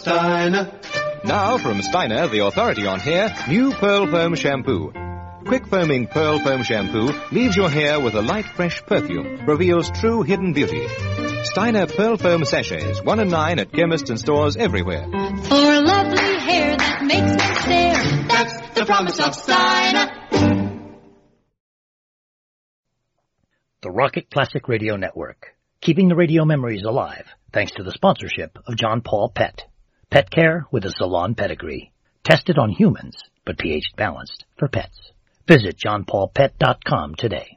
Steiner. Now from Steiner, the authority on hair, new Pearl Foam Shampoo. Quick foaming Pearl Foam Shampoo leaves your hair with a light, fresh perfume, reveals true hidden beauty. Steiner Pearl Foam Sachets, 1 and 9 at chemists and stores everywhere. For lovely hair that makes me stare, that's the promise of Steiner. The Rocket Classic Radio Network, keeping the radio memories alive, thanks to the sponsorship of John Paul Pet. Pet care with a salon pedigree. Tested on humans, but pH balanced for pets. Visit johnpaulpet.com today.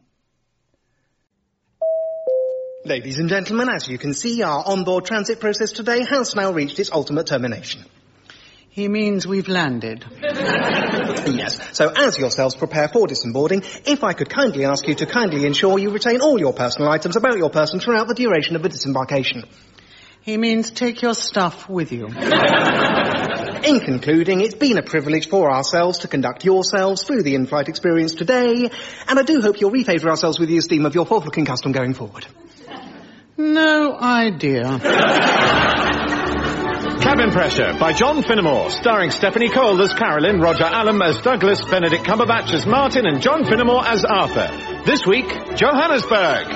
Ladies and gentlemen, as you can see, our onboard transit process today has now reached its ultimate termination. He means we've landed. Yes, so as yourselves prepare for disembowering, if I could kindly ask you to kindly ensure you retain all your personal items about your person throughout the duration of the disembarkation. He means take your stuff with you. In concluding, it's been a privilege for ourselves to conduct yourselves through the in-flight experience today, and I do hope you'll refavour ourselves with the esteem of your forth-looking custom going forward. No idea. Cabin Pressure by John Finnemore, starring Stephanie Cole as Carolyn, Roger Allam as Douglas, Benedict Cumberbatch as Martin, and John Finnemore as Arthur. This week, Johannesburg.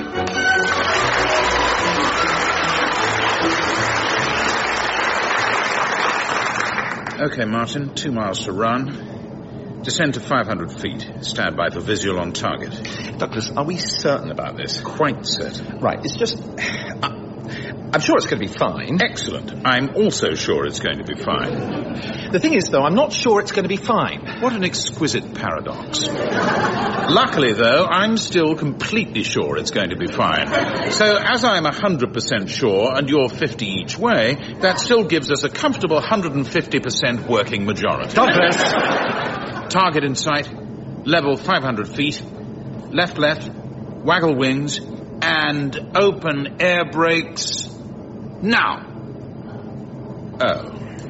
Okay, Martin, 2 miles to run. Descend to 500 feet. Stand by for visual on target. Douglas, are we certain about this? Quite certain. Right, it's just... I'm sure it's going to be fine. Excellent. I'm also sure it's going to be fine. The thing is, though, I'm not sure it's going to be fine. What an exquisite paradox. Luckily, though, I'm still completely sure it's going to be fine. So, as I'm 100% sure and you're 50 each way, that still gives us a comfortable 150% working majority. Douglas! Target in sight. Level 500 feet. Left, waggle wings, and open air brakes. Now. Oh.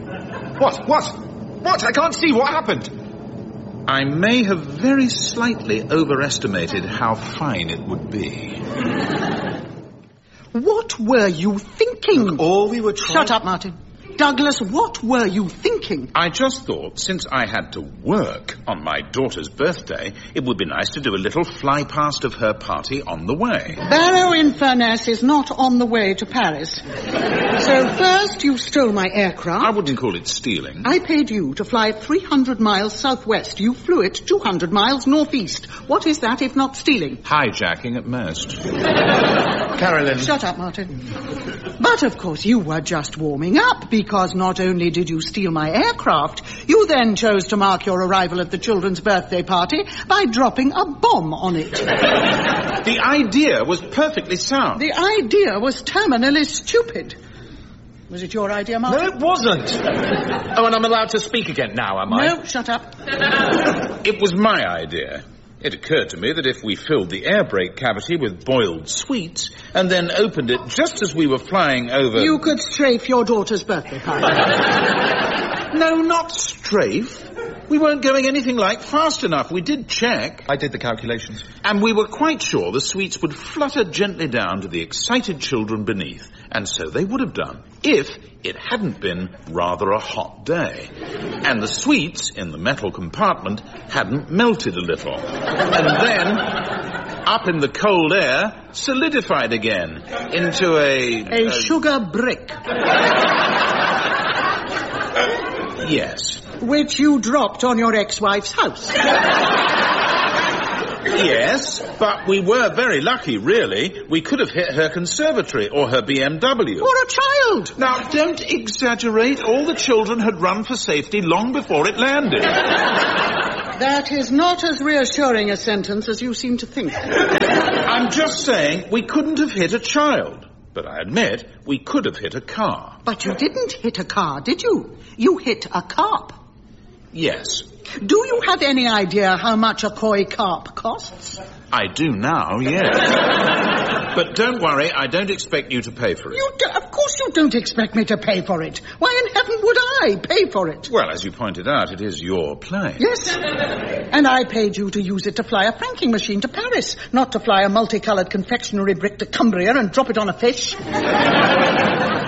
What? I can't see. What happened? I may have very slightly overestimated how fine it would be. What were you thinking? Look, all we were trying... Shut up, Martin. Douglas, what were you thinking? I just thought, since I had to work on my daughter's birthday, it would be nice to do a little fly-past of her party on the way. Barrow-in-Furness is not on the way to Paris. So first you stole my aircraft. I wouldn't call it stealing. I paid you to fly 300 miles southwest. You flew it 200 miles northeast. What is that if not stealing? Hijacking at most. Carolyn. Shut up, Martin. But, of course, you were just warming up, because not only did you steal my aircraft, you then chose to mark your arrival at the children's birthday party by dropping a bomb on it. The idea was perfectly sound. The idea was terminally stupid. Was it your idea, Martin? No, it wasn't. Oh, and I'm allowed to speak again now, am I? No, shut up. It was my idea. It occurred to me that if we filled the air brake cavity with boiled sweets and then opened it just as we were flying over... You could strafe your daughter's birthday party. No, not strafe. We weren't going anything like fast enough. We did check. I did the calculations. And we were quite sure the sweets would flutter gently down to the excited children beneath. And so they would have done, if it hadn't been rather a hot day. And the sweets in the metal compartment hadn't melted a little. And then, up in the cold air, solidified again into a sugar brick. Yes. Which you dropped on your ex-wife's house. Yes, but we were very lucky, really. We could have hit her conservatory or her BMW. Or a child. Now, don't exaggerate. All the children had run for safety long before it landed. That is not as reassuring a sentence as you seem to think. I'm just saying we couldn't have hit a child. But I admit we could have hit a car. But you didn't hit a car, did you? You hit a carp. Yes. Do you have any idea how much a koi carp costs? I do now, yes. But don't worry, I don't expect you to pay for it. Of course you don't expect me to pay for it. Why in heaven would I pay for it? Well, as you pointed out, it is your plane. Yes. And I paid you to use it to fly a franking machine to Paris, not to fly a multicoloured confectionery brick to Cumbria and drop it on a fish.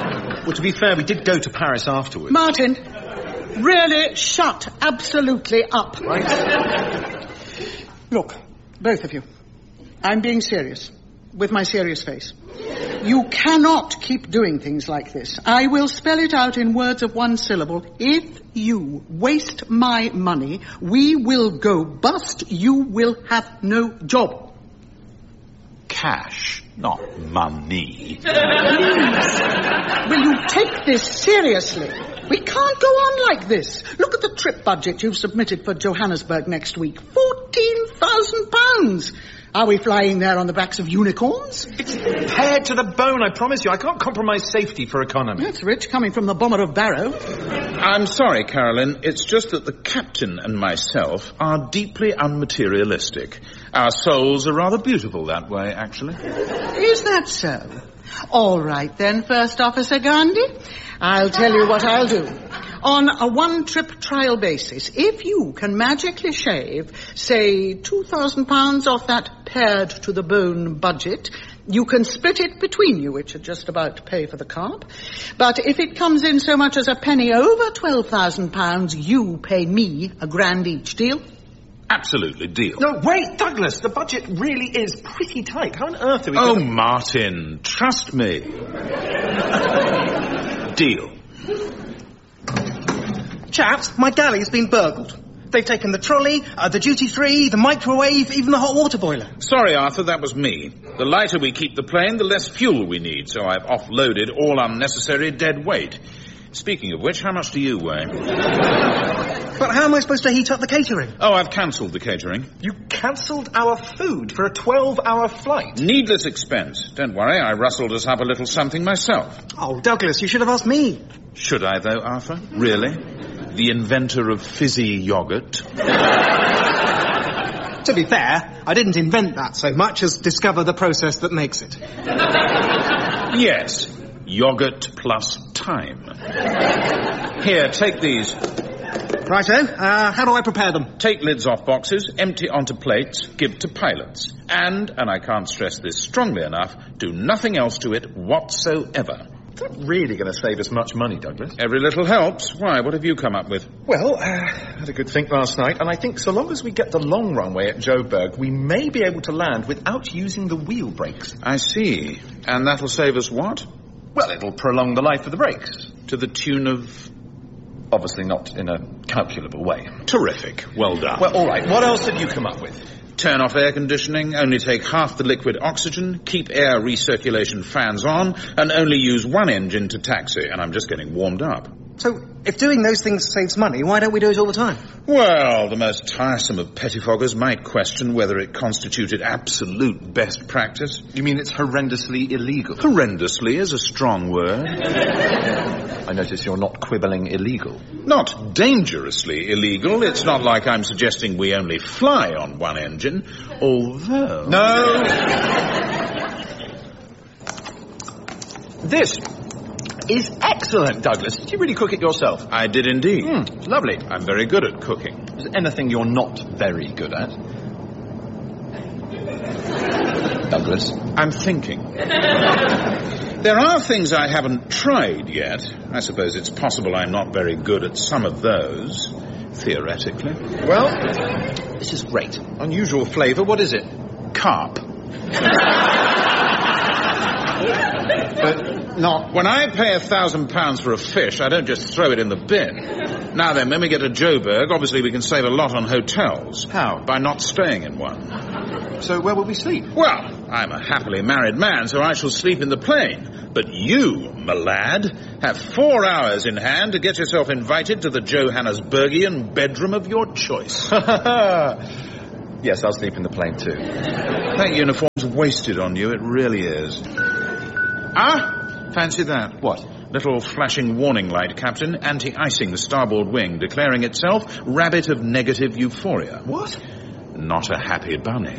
Well, to be fair, we did go to Paris afterwards. Martin, really shut absolutely up. Right. Look, both of you, I'm being serious, with my serious face. You cannot keep doing things like this. I will spell it out in words of one syllable. If you waste my money, we will go bust. You will have no job. Cash, not money. Please, will you take this seriously? We can't go on like this. Look at the trip budget you've submitted for Johannesburg next week. £14,000. Are we flying there on the backs of unicorns? It's pared to the bone, I promise you. I can't compromise safety for economy. That's rich, coming from the bomber of Barrow. I'm sorry, Carolyn. It's just that the captain and myself are deeply unmaterialistic. Our souls are rather beautiful that way, actually. Is that so? All right, then, First Officer Gandhi. I'll tell you what I'll do. On a one-trip trial basis, if you can magically shave, say, £2,000 off that pared-to-the-bone budget, you can split it between you, which would just about pay for the carp. But if it comes in so much as a penny over £12,000, you pay me £1,000 each. Deal? Absolutely, deal. No, wait, Douglas, the budget really is pretty tight. How on earth are we Oh, gonna... Martin, trust me. Deal. Chaps, my galley's been burgled. They've taken the trolley, the duty-free, the microwave, even the hot water boiler. Sorry, Arthur, that was me. The lighter we keep the plane, the less fuel we need, so I've offloaded all unnecessary dead weight. Speaking of which, how much do you weigh? But how am I supposed to heat up the catering? Oh, I've cancelled the catering. You cancelled our food for a 12-hour flight. Needless expense. Don't worry, I rustled us up a little something myself. Oh, Douglas, you should have asked me. Should I, though, Arthur? Really? The inventor of fizzy yogurt? To be fair, I didn't invent that so much as discover the process that makes it. Yes. Yogurt plus time. Here, take these. Righto, how do I prepare them? Take lids off boxes, empty onto plates, give to pilots. And I can't stress this strongly enough, do nothing else to it whatsoever. Is that really going to save us much money, Douglas? Every little helps. Why, what have you come up with? Well, I had a good think last night, and I think so long as we get the long runway at Joburg, we may be able to land without using the wheel brakes. I see. And that'll save us what? Well, it'll prolong the life of the brakes. To the tune of... Obviously not in a calculable way. Terrific. Well done. Well, all right. What else did you come up with? Turn off air conditioning, only take half the liquid oxygen, keep air recirculation fans on, and only use one engine to taxi. And I'm just getting warmed up. So, if doing those things saves money, why don't we do it all the time? Well, the most tiresome of pettifoggers might question whether it constituted absolute best practice. You mean it's horrendously illegal? Horrendously is a strong word. I notice you're not quibbling illegal. Not dangerously illegal. It's not like I'm suggesting we only fly on one engine, although... No! This is excellent, Douglas. Did you really cook it yourself? I did indeed. Lovely. I'm very good at cooking. Is there anything you're not very good at? Douglas? I'm thinking. There are things I haven't tried yet. I suppose it's possible I'm not very good at some of those, theoretically. Well, this is great. Unusual flavour. What is it? Carp. But not... When I pay £1,000 for a fish, I don't just throw it in the bin. Now then, when we get to Joburg, obviously we can save a lot on hotels. How? By not staying in one. So where will we sleep? Well, I'm a happily married man, so I shall sleep in the plane. But you, my lad, have 4 hours in hand to get yourself invited to the Johannesburgian bedroom of your choice. Yes, I'll sleep in the plane too. That uniform's wasted on you, it really is. Ah, fancy that. What? Little flashing warning light, Captain, anti-icing the starboard wing, declaring itself rabbit of negative euphoria. What? Not a happy bunny.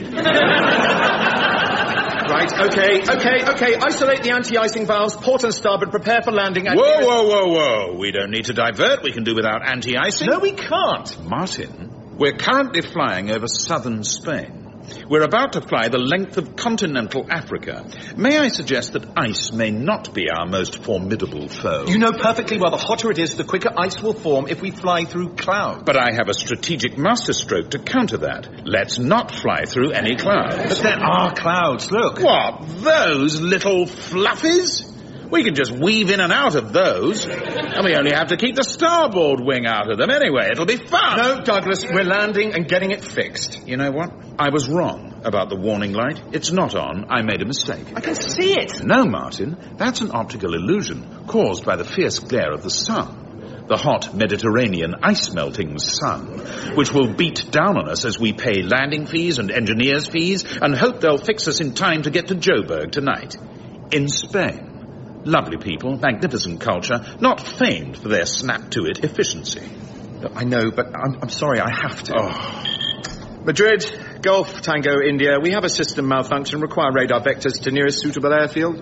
Right, okay. Isolate the anti-icing valves, port and starboard, prepare for landing and... Whoa. We don't need to divert. We can do without anti-icing. No, we can't. Martin, we're currently flying over southern Spain. We're about to fly the length of continental Africa. May I suggest that ice may not be our most formidable foe? You know perfectly well the hotter it is, the quicker ice will form if we fly through clouds. But I have a strategic masterstroke to counter that. Let's not fly through any clouds. But there are clouds, look. What, those little fluffies? We can just weave in and out of those, and we only have to keep the starboard wing out of them anyway. It'll be fun. No, Douglas, we're landing and getting it fixed. You know what? I was wrong about the warning light. It's not on. I made a mistake. I can see it. No, Martin. That's an optical illusion caused by the fierce glare of the sun. The hot Mediterranean ice-melting sun, which will beat down on us as we pay landing fees and engineers' fees and hope they'll fix us in time to get to Joburg tonight. In Spain. Lovely people, magnificent culture, not famed for their snap-to-it efficiency. I know, but I'm sorry, I have to. Oh. Madrid, Gulf, Tango, India. We have a system malfunction. Require radar vectors to nearest suitable airfield.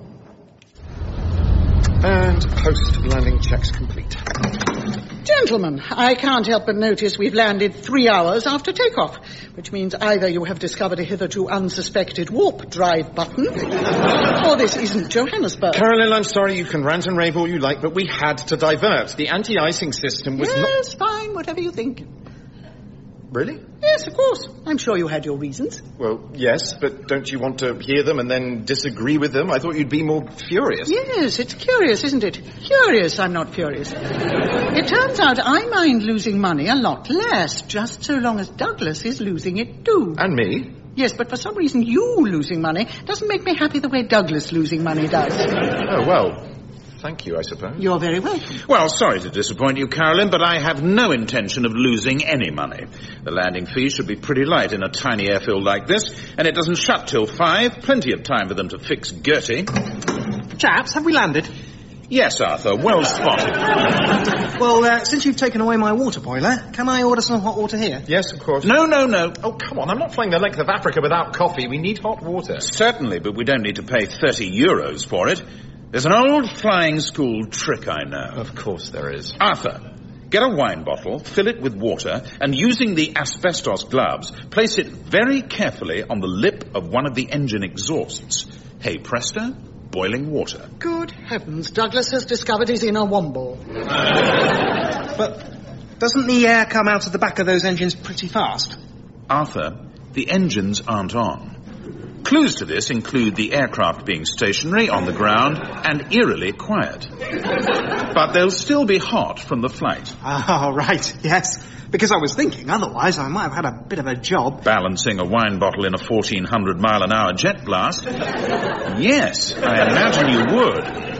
And post-landing checks complete. Gentlemen, I can't help but notice we've landed 3 hours after takeoff, which means either you have discovered a hitherto unsuspected warp drive button, or this isn't Johannesburg. Carolyn, I'm sorry, you can rant and rave all you like, but we had to divert. The anti-icing system was not... Yes, fine, whatever you think. Really? Yes, of course. I'm sure you had your reasons. Well, yes, but don't you want to hear them and then disagree with them? I thought you'd be more furious. Yes, it's curious, isn't it? Curious, I'm not furious. It turns out I mind losing money a lot less, just so long as Douglas is losing it too. And me? Yes, but for some reason you losing money doesn't make me happy the way Douglas losing money does. Oh, well, thank you, I suppose. You're very welcome. Well, sorry to disappoint you, Carolyn, but I have no intention of losing any money. The landing fee should be pretty light in a tiny airfield like this, and it doesn't shut till 5. Plenty of time for them to fix Gertie. Chaps, have we landed? Yes, Arthur, well spotted. Well, since you've taken away my water boiler, can I order some hot water here? Yes, of course. No. Oh, come on, I'm not flying the length of Africa without coffee. We need hot water. Certainly, but we don't need to pay 30 euros for it. There's an old flying school trick I know. Of course there is. Arthur, get a wine bottle, fill it with water, and using the asbestos gloves, place it very carefully on the lip of one of the engine exhausts. Hey presto, boiling water. Good heavens, Douglas has discovered his inner womble. But doesn't the air come out of the back of those engines pretty fast? Arthur, the engines aren't on. Clues to this include the aircraft being stationary on the ground and eerily quiet. But they'll still be hot from the flight. Oh, right, yes. Because I was thinking, otherwise I might have had a bit of a job. Balancing a wine bottle in a 1,400-mile-an-hour jet blast? Yes, I imagine you would.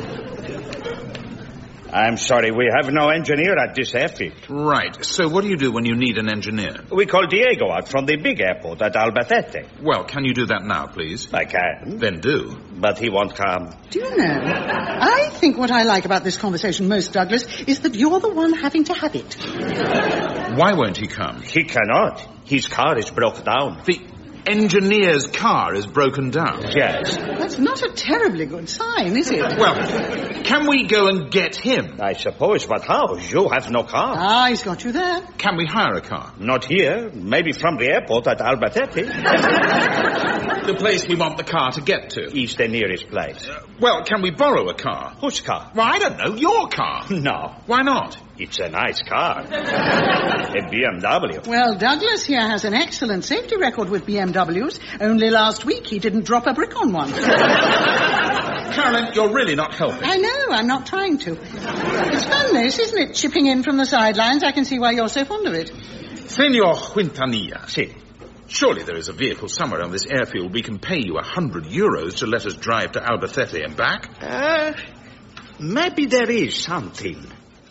I'm sorry, we have no engineer at this airfield. Right, so what do you do when you need an engineer? We call Diego out from the big airport at Albacete. Well, can you do that now, please? I can. Then do. But he won't come. Do you know, I think what I like about this conversation most, Douglas, is that you're the one having to have it. Why won't he come? He cannot. His car is broken down. The engineer's car is broken down. Yes. That's not a terribly good sign, is it? Well, can we go and get him? I suppose, but how? You have no car. Ah, he's got you there. Can we hire a car? Not here. Maybe from the airport at Albacete. The place we want the car to get to. Is the nearest place. Well, can we borrow a car? Whose car? Well, I don't know. Your car. No. Why not? It's a nice car. A BMW. Well, Douglas here has an excellent safety record with BMWs. Only last week he didn't drop a brick on one. Carolyn, you're really not helping. I know, I'm not trying to. It's fun, this, isn't it? Chipping in from the sidelines. I can see why you're so fond of it. Senor Quintanilla. Si. Surely there is a vehicle somewhere on this airfield we can pay you 100 euros to let us drive to Albacete and back. Maybe there is something.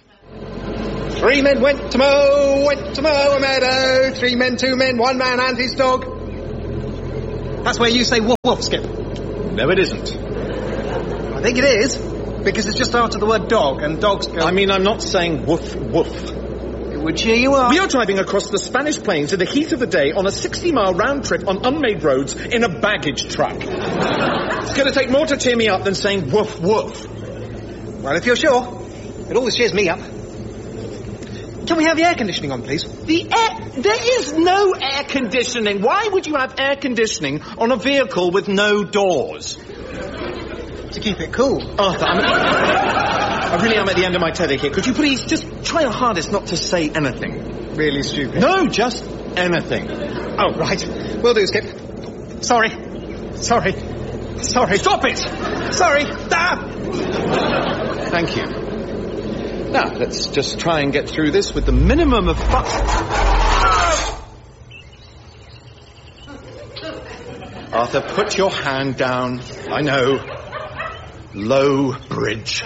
3 men went to mow a meadow. 3 men, 2 men, 1 man and his dog. That's where you say woof woof, Skip. No, it isn't. I think it is, because it's just after the word dog, and dogs go... I mean, I'm not saying woof woof. It would cheer you up. We are driving across the Spanish plains in the heat of the day on a 60-mile round trip on unmade roads in a baggage truck. It's going to take more to cheer me up than saying woof woof. Well, if you're sure, it always cheers me up. Can we have the air conditioning on, please? There is no air conditioning. Why would you have air conditioning on a vehicle with no doors? To keep it cool. Arthur, I really am at the end of my tether here. Could you please just try your hardest not to say anything? Really stupid. No, just anything. Oh, right. Will do, Skip. Sorry. Stop it! Sorry. Thank you. Now, let's just try and get through this with the minimum of Arthur, put your hand down. I know. Low bridge.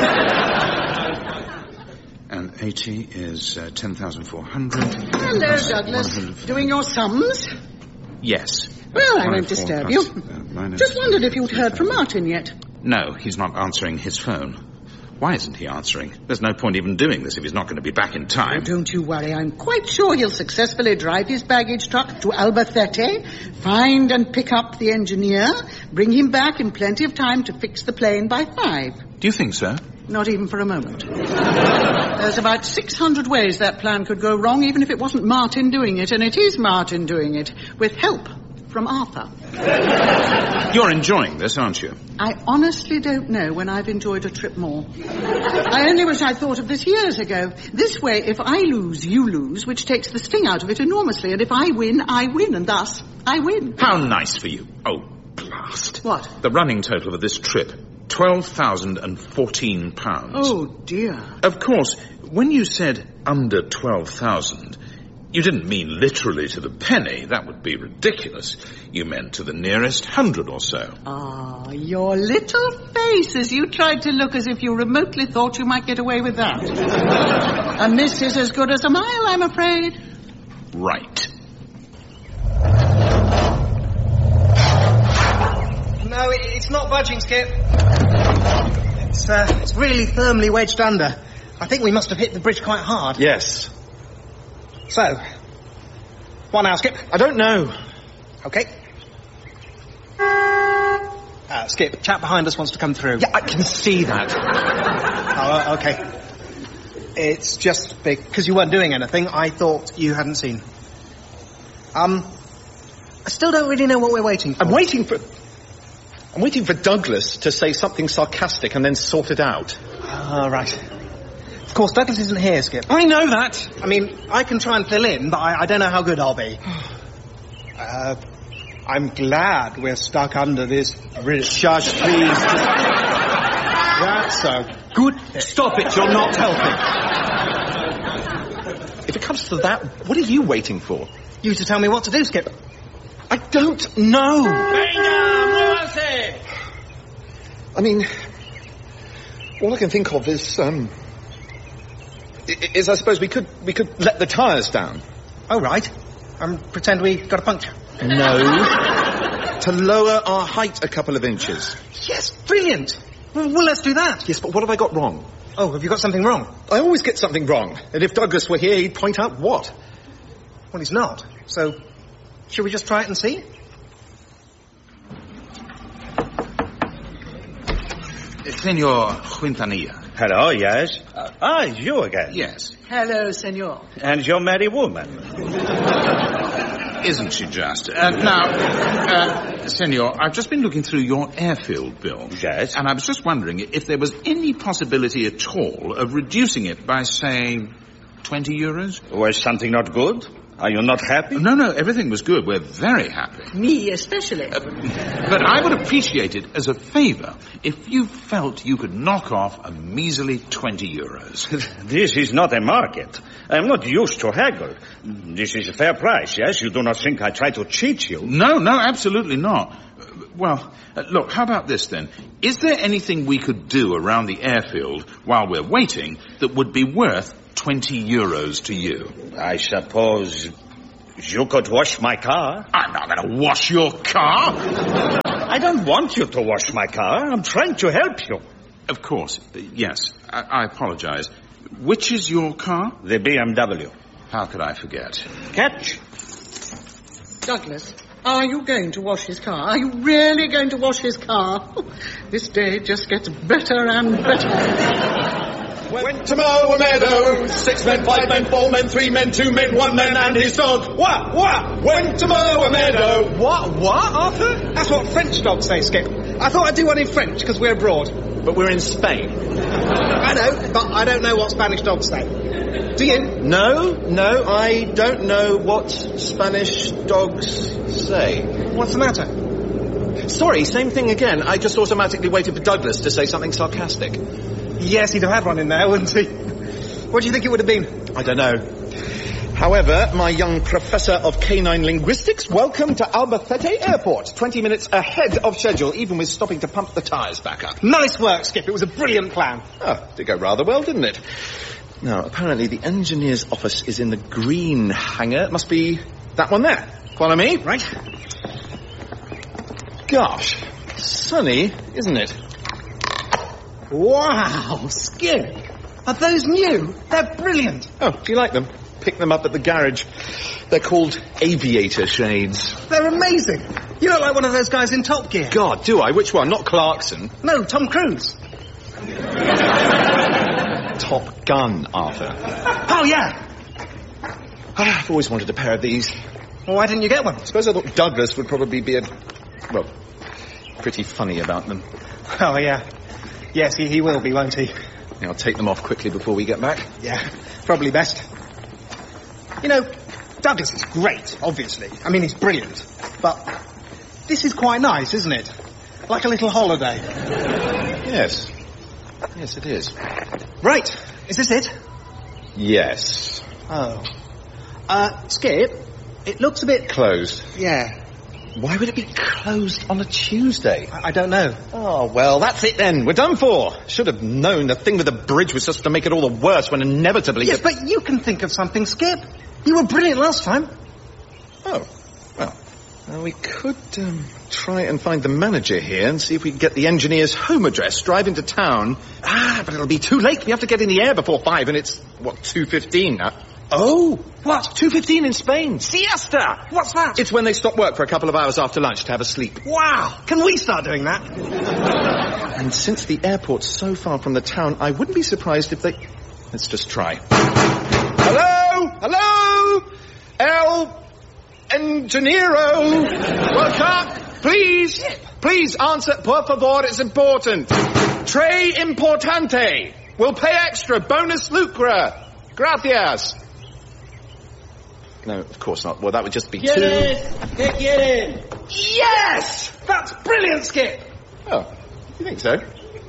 And 80 is 10,400. Hello, Douglas. Doing your sums? Yes. Well, I won't disturb you. Just wondered if you'd heard from Martin yet. No, he's not answering his phone. Why isn't he answering? There's no point even doing this if he's not going to be back in time. Oh, don't you worry. I'm quite sure he'll successfully drive his baggage truck to Albacete, find and pick up the engineer, bring him back in plenty of time to fix the plane by 5. Do you think so? Not even for a moment. There's about 600 ways that plan could go wrong, even if it wasn't Martin doing it, and it is Martin doing it, with help from Arthur. You're enjoying this, aren't you? I honestly don't know when I've enjoyed a trip more. I only wish I'd thought of this years ago. This way, if I lose, you lose, which takes the sting out of it enormously, and if I win, and thus, I win. How nice for you. Oh, blast. What? The running total of this trip, £12,014. Oh, dear. Of course, when you said under 12,000... you didn't mean literally to the penny. That would be ridiculous. You meant to the nearest 100 or so. Ah, your little face as you tried to look as if you remotely thought you might get away with that. A miss is as good as a mile, I'm afraid. Right. No, it's not budging, Skip. It's really firmly wedged under. I think we must have hit the bridge quite hard. Yes. So, what now, Skip? I don't know. Okay. Skip, chap behind us wants to come through. Yeah, I can see that. Oh, okay. It's just because you weren't doing anything, I thought you hadn't seen. I still don't really know what we're waiting for. I'm waiting for Douglas to say something sarcastic and then sort it out. Right. Of course, Douglas isn't here, Skip. I know that. I mean, I can try and fill in, but I don't know how good I'll be. I'm glad we're stuck under this bridge. Shush, please. That's a good... Stop it, you're not helping. If it comes to that, what are you waiting for? You to tell me what to do, Skip. I don't know. I mean, all I can think of is I suppose we could let the tyres down. Oh, right. Pretend we got a puncture. No. To lower our height a couple of inches. Yes, brilliant. Well, let's do that. Yes, but what have I got wrong? Oh, have you got something wrong? I always get something wrong. And if Douglas were here, he'd point out what? Well, he's not. So, should we just try it and see? Senor Quintanilla. Hello, yes. You again. Yes. Hello, senor. And your merry woman. Isn't she just? Now, senor, I've just been looking through your airfield bill. Yes. And I was just wondering if there was any possibility at all of reducing it by, say, 20 euros? Was something not good? Are you not happy? No, everything was good. We're very happy. Me especially. But I would appreciate it as a favour if you felt you could knock off a measly 20 euros. This is not a market. I'm not used to haggle. This is a fair price, yes? You do not think I try to cheat you? No, absolutely not. Well, look, how about this then? Is there anything we could do around the airfield while we're waiting that would be worth 20 euros to you? I suppose you could wash my car. I'm not going to wash your car. I don't want you to wash my car. I'm trying to help you. Of course. Yes. I apologize. Which is your car? The BMW. How could I forget? Catch. Douglas, are you going to wash his car? Are you really going to wash his car? This day just gets better and better. Went to mow a meadow. 6 men, 5 men, 4 men, 3 men, 2 men, 1 man and his dog. What? Went to mow a meadow. What, Arthur? That's what French dogs say, Skip. I thought I'd do one in French, because we're abroad. But we're in Spain. I know, but I don't know what Spanish dogs say. Do you? No, I don't know what Spanish dogs say. What's the matter? Sorry, same thing again. I just automatically waited for Douglas to say something sarcastic. Yes, he'd have had one in there, wouldn't he? What do you think it would have been? I don't know. However, my young professor of canine linguistics, welcome to Albacete Airport. 20 minutes ahead of schedule, even with stopping to pump the tyres back up. Nice work, Skip. It was a brilliant plan. Oh, did go rather well, didn't it? Now, apparently the engineer's office is in the green hangar. It must be that one there. Follow me. Right. Gosh, sunny, isn't it? Wow, Skip. Are those new? They're brilliant. Oh, do you like them? Pick them up at the garage. They're called aviator shades. They're amazing. You look like one of those guys in Top Gear. God, do I? Which one? Not Clarkson. No, Tom Cruise. Top Gun, Arthur. Oh, yeah. I've always wanted a pair of these. Well, why didn't you get one? I suppose I thought Douglas would probably be pretty funny about them. Oh, yeah. Yes, he will be, won't he? Yeah, I'll take them off quickly before we get back. Yeah, probably best. You know, Douglas is great, obviously. I mean, he's brilliant. But this is quite nice, isn't it? Like a little holiday. Yes. Yes, it is. Right. Is this it? Yes. Oh. Skip, it looks a bit... Closed. Yeah. Why would it be closed on a Tuesday? I don't know. Oh, well, that's it then. We're done for. Should have known the thing with the bridge was just to make it all the worse when inevitably... Yes, but you can think of something, Skip. You were brilliant last time. Oh, well, we could try and find the manager here and see if we can get the engineer's home address, drive into town. But it'll be too late. We have to get in the air before 5, and it's, 2:15 now. Oh, what? 2:15 in Spain. Siesta! What's that? It's when they stop work for a couple of hours after lunch to have a sleep. Wow! Can we start doing that? And since the airport's so far from the town, I wouldn't be surprised if they... Let's just try. Hello? El Ingeniero! Wake up! Please answer. Por favor, it's important. Très importante. We'll pay extra. Bonus lucre. Gracias. No, of course not. Well, that would just be ¿Qué quieren? Yes! That's brilliant, Skip! Oh, you think so?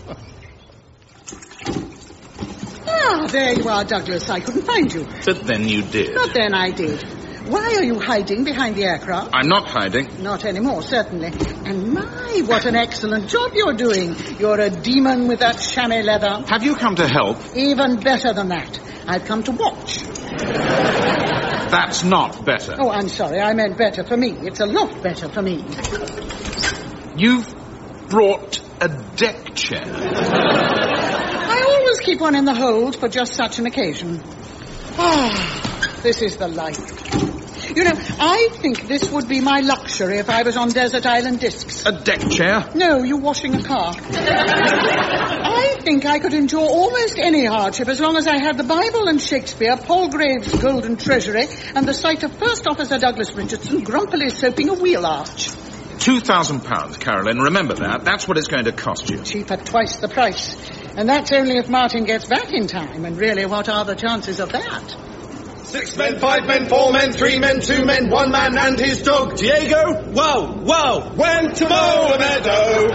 Ah, there you are, Douglas. I couldn't find you. But then you did. But then I did. Why are you hiding behind the aircraft? I'm not hiding. Not anymore, certainly. And my, what an excellent job you're doing. You're a demon with that chamois leather. Have you come to help? Even better than that. I've come to watch. That's not better. Oh, I'm sorry. I meant better for me. It's a lot better for me. You've brought a deck chair. I always keep one in the hold for just such an occasion. Ah, this is the life. You know, I think this would be my luxury if I was on desert island discs. A deck chair? No, you washing a car. I think I could endure almost any hardship as long as I had the Bible and Shakespeare, Palgrave's Golden Treasury, and the sight of First Officer Douglas Richardson grumpily soaping a wheel arch. £2,000, Carolyn. Remember that. That's what it's going to cost you. Cheap at twice the price. And that's only if Martin gets back in time. And really, what are the chances of that? 6 men, 5 men, 4 men, 3 men, 2 men, 1 man and his dog. Diego, wow, went to mow a meadow.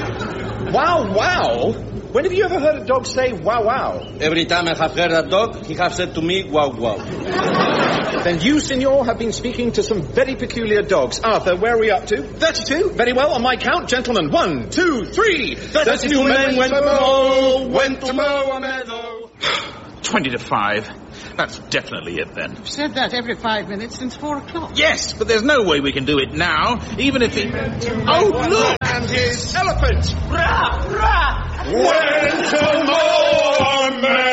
Wow. When have you ever heard a dog say wow? Every time I have heard a dog, he has said to me, wow. Then you, senor, have been speaking to some very peculiar dogs. Arthur, where are we up to? 32. Very well, on my count, gentlemen. 1, 2, 3. 32 men went to mow a meadow. 20 to 5. That's definitely it, then. I've said that every 5 minutes since 4 o'clock. Yes, but there's no way we can do it now, even if it... Oh, look! And his elephant. Went to mow a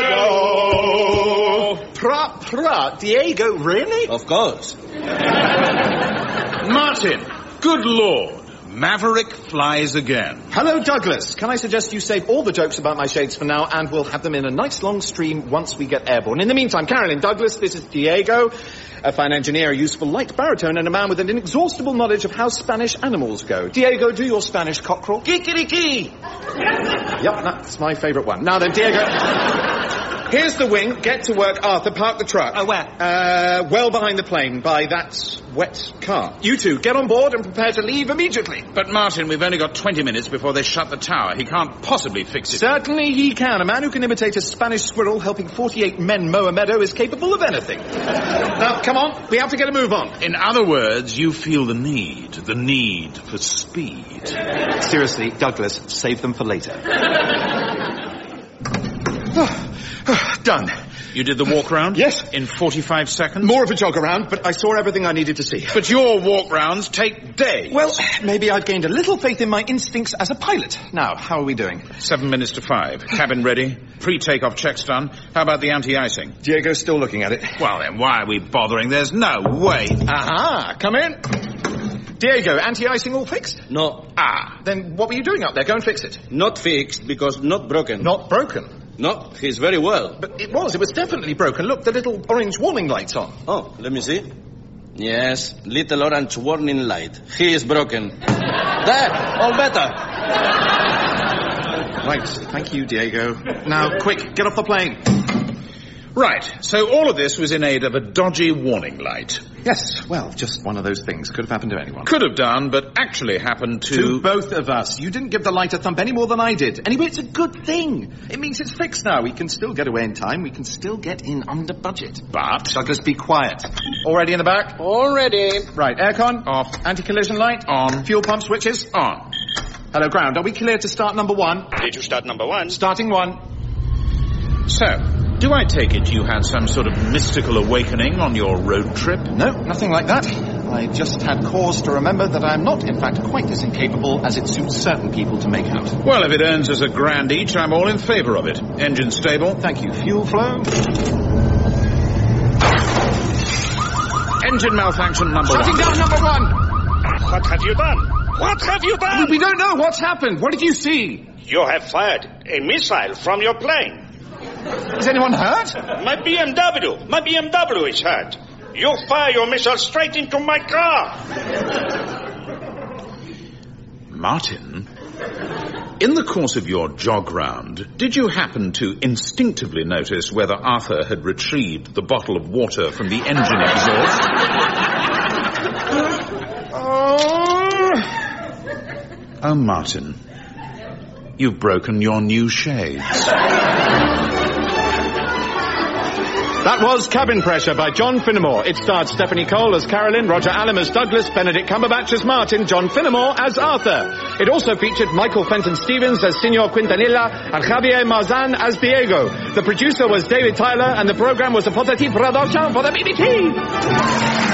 meadow. Diego, really? Of course. Martin, good Lord. Maverick flies again. Hello, Douglas. Can I suggest you save all the jokes about my shades for now, and we'll have them in a nice long stream once we get airborne. In the meantime, Carolyn, Douglas, this is Diego, a fine engineer, a useful light baritone, and a man with an inexhaustible knowledge of how Spanish animals go. Diego, do your Spanish cockerel. Kikiriki! Yep, that's my favourite one. Now then, Diego, here's the wing. Get to work. Arthur, park the truck. Where? Well behind the plane, by that wet car. You two, get on board and prepare to leave immediately. But, Martin, we've only got 20 minutes before they shut the tower. He can't possibly fix it. Certainly he can. A man who can imitate a Spanish squirrel helping 48 men mow a meadow is capable of anything. Now, come on. We have to get a move on. In other words, you feel the need for speed. Seriously, Douglas, save them for later. Done. You did the walk round? Yes. In 45 seconds? More of a jog around, but I saw everything I needed to see. But your walk rounds take days. Well, maybe I've gained a little faith in my instincts as a pilot. Now, how are we doing? 7 minutes to 5. Cabin ready. Pre-takeoff checks done. How about the anti-icing? Diego's still looking at it. Well, then why are we bothering? There's no way. Aha! Come in. Diego, anti-icing all fixed? No. Then what were you doing up there? Go and fix it. Not fixed, because not broken. Not broken? No, he's very well. But it was definitely broken. Look, the little orange warning light's on. Oh, let me see. Yes, little orange warning light. He is broken. There, all better. Right, thank you, Diego. Now, quick, get off the plane. Right, so all of this was in aid of a dodgy warning light. Yes, well, just one of those things. Could have happened to anyone. Could have done, but actually happened To both of us. You didn't give the light a thump any more than I did. Anyway, it's a good thing. It means it's fixed now. We can still get away in time. We can still get in under budget. But... Douglas, be quiet. All ready in the back? All ready. Right, aircon? Off. Anti-collision light? On. Fuel pump switches? On. Hello, ground. Are we clear to start number 1? Did you start number 1? Starting 1. So, do I take it you had some sort of mystical awakening on your road trip? No, nothing like that. I just had cause to remember that I'm not, in fact, quite as incapable as it suits certain people to make out. Well, if it earns us £1,000 each, I'm all in favour of it. Engine stable. Thank you. Fuel flow? Engine malfunction number 1. Shutting down number 1! What have you done? What have you done? We don't know what's happened. What did you see? You have fired a missile from your plane. Is anyone hurt? My BMW is hurt. You fire your missile straight into my car. Martin, in the course of your jog round, did you happen to instinctively notice whether Arthur had retrieved the bottle of water from the engine exhaust? Oh, Martin, you've broken your new shades. That was Cabin Pressure by John Finnemore. It starred Stephanie Cole as Carolyn, Roger Allam as Douglas, Benedict Cumberbatch as Martin, John Finnemore as Arthur. It also featured Michael Fenton Stevens as Senor Quintanilla and Javier Marzan as Diego. The producer was David Tyler and the program was a Potati production for the BBC.